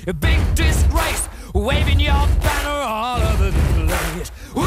a big disgrace, waving your banner all over the place.